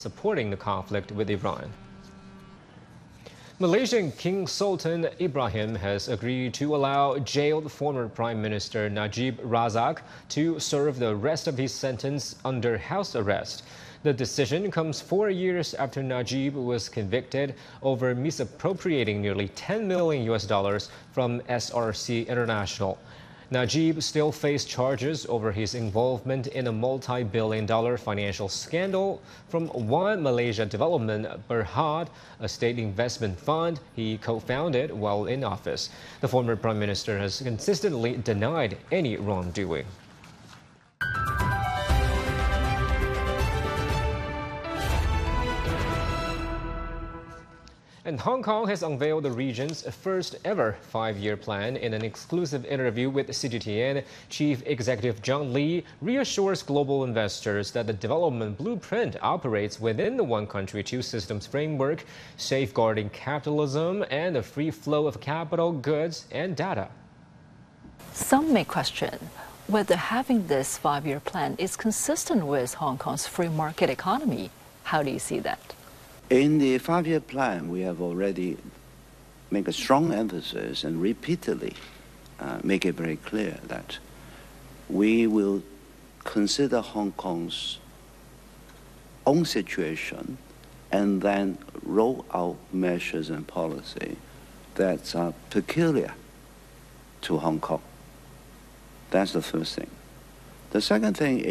supporting the conflict with Iran. Malaysian King Sultan Ibrahim has agreed to allow jailed former Prime Minister Najib Razak to serve the rest of his sentence under house arrest. The decision comes 4 years after Najib was convicted over misappropriating nearly $10 million from SRC International. Najib still faced charges over his involvement in a multi-billion-dollar financial scandal from One Malaysia Development Berhad, a state investment fund he co-founded while in office. The former prime minister has consistently denied any wrongdoing. And Hong Kong has unveiled the region's first ever 5-year plan. In an exclusive interview with CGTN, Chief Executive John Lee reassures global investors that the development blueprint operates within the one country, two systems framework, safeguarding capitalism and the free flow of capital, goods, and data. Some may question whether having this 5-year plan is consistent with Hong Kong's free market economy. How do you see that? In the 5-year plan, we have already made a strong emphasis and repeatedly make it very clear that we will consider Hong Kong's own situation and then roll out measures and policy that are peculiar to Hong Kong. That's the first thing. The second thing,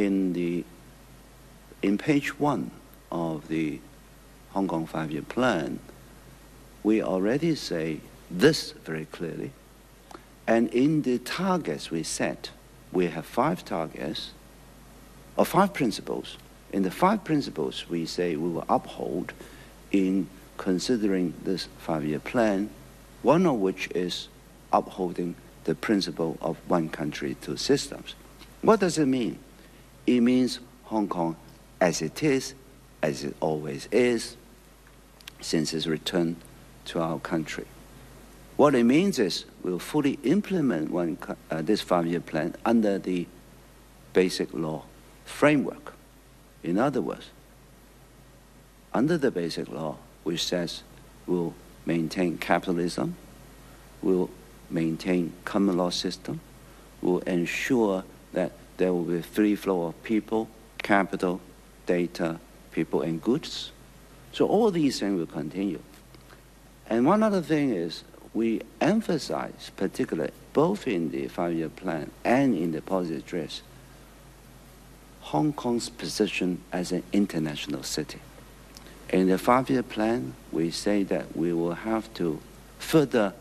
in page 1 of the Hong Kong 5-year plan, we already say this very clearly. And in the targets we set, we have 5 targets, or 5 principles. In the 5 principles, we say we will uphold in considering this 5-year plan, one of which is upholding the principle of one country, two systems. What does it mean? It means Hong Kong as it is, as it always is, since its return to our country. What it means is we'll fully implement this 5-year plan under the basic law framework. In other words, under the basic law, which says we'll maintain capitalism, we'll maintain common law system, we'll ensure that there will be free flow of people, capital, data, people, and goods. So all these things will continue. And one other thing is we emphasize, particularly both in the 5-year plan and in the policy address, Hong Kong's position as an international city. In the 5-year plan, we say that we will have to further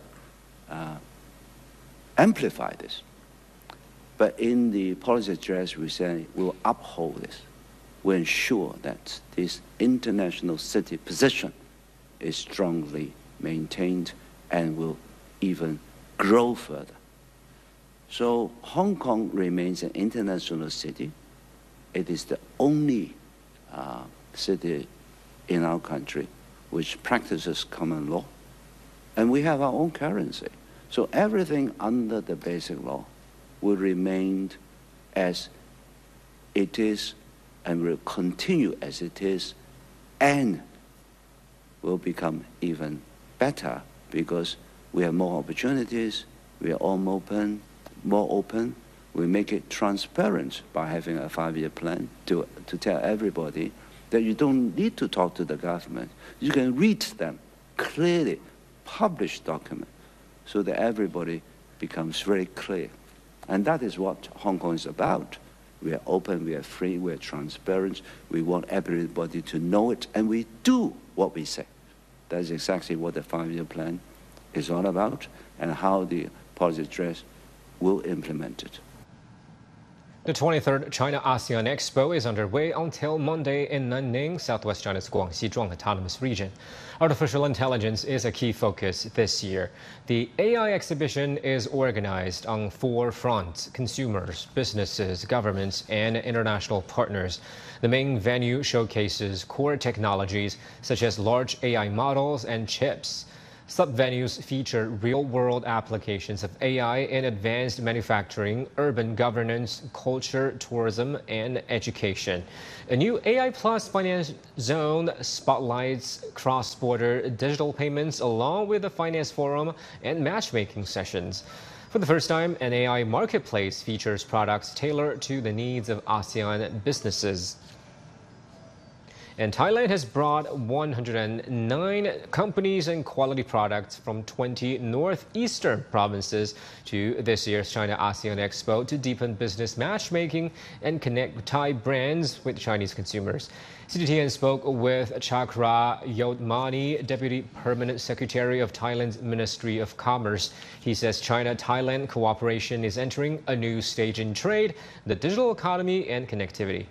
amplify this. But in the policy address, we say we'll uphold this. We ensure that this international city position is strongly maintained and will even grow further. So Hong Kong remains an international city. It is the only city in our country which practices common law. And we have our own currency. So everything under the basic law will remain as it is and will continue as it is, and will become even better because we have more opportunities, we are all more open, we make it transparent by having a 5-year plan to tell everybody that you don't need to talk to the government. You can read them clearly, published document, so that everybody becomes very clear. And that is what Hong Kong is about. We are open, we are free, we are transparent. We want everybody to know it, and we do what we say. That's exactly what the 5-year plan is all about, and how the policy address will implement it. The 23rd China-ASEAN Expo is underway until Monday in Nanning, southwest China's Guangxi Zhuang Autonomous Region. Artificial intelligence is a key focus this year. The AI exhibition is organized on 4 fronts: consumers, businesses, governments, and international partners. The main venue showcases core technologies such as large AI models and chips. Sub-venues feature real-world applications of AI in advanced manufacturing, urban governance, culture, tourism, and education. A new AI Plus finance zone spotlights cross-border digital payments along with a finance forum and matchmaking sessions. For the first time, an AI marketplace features products tailored to the needs of ASEAN businesses. And Thailand has brought 109 companies and quality products from 20 northeastern provinces to this year's China ASEAN Expo to deepen business matchmaking and connect Thai brands with Chinese consumers. CGTN spoke with Chakra Yodmani, Deputy Permanent Secretary of Thailand's Ministry of Commerce. He says China-Thailand cooperation is entering a new stage in trade, the digital economy, and connectivity.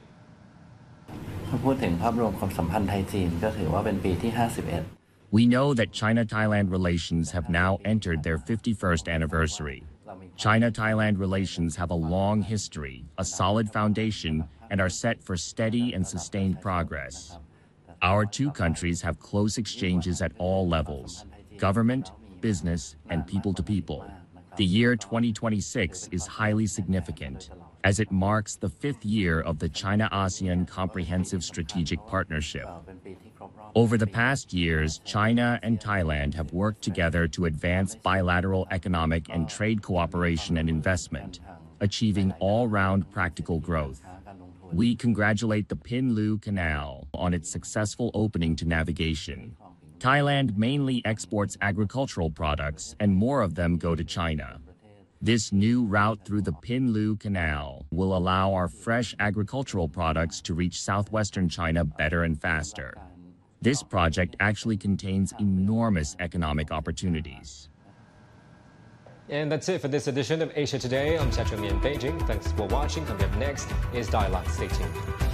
We know that China-Thailand relations have now entered their 51st anniversary. China-Thailand relations have a long history, a solid foundation, and are set for steady and sustained progress. Our two countries have close exchanges at all levels: government, business, and people to people. The year 2026 is highly significant, as it marks the 5th year of the China-ASEAN Comprehensive Strategic Partnership. Over the past years, China and Thailand have worked together to advance bilateral economic and trade cooperation and investment, achieving all-round practical growth. We congratulate the Pinh Lu Canal on its successful opening to navigation. Thailand mainly exports agricultural products, and more of them go to China. This new route through the Pinh Lu Canal will allow our fresh agricultural products to reach southwestern China better and faster. This project actually contains enormous economic opportunities. And that's it for this edition of Asia Today. I'm Chacho Mian, Beijing. Thanks for watching. Coming up next is Dialogue. Stay tuned.